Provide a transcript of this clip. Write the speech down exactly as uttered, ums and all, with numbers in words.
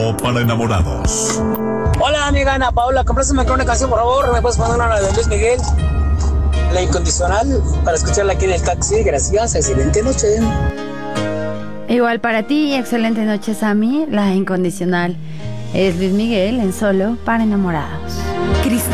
Solo para enamorados. Hola, amiga Ana Paula, comprásteme una canción, por favor. ¿Me puedes poner una de Luis Miguel? La Incondicional, para escucharla aquí en el taxi. Gracias, excelente noche. Igual para ti, excelente noche, Sammy. La Incondicional es Luis Miguel en Solo para enamorados. Cristal